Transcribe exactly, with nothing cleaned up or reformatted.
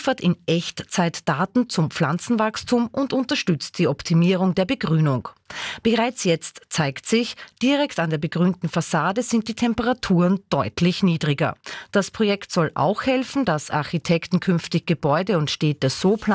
liefert in Echtzeit Daten zum Pflanzenwachstum und unterstützt die Optimierung der Begrünung. Bereits jetzt zeigt sich, direkt an der begrünten Fassade sind die Temperaturen deutlich niedriger. Das Projekt soll auch helfen, dass Architekten künftig Gebäude und Städte so planen,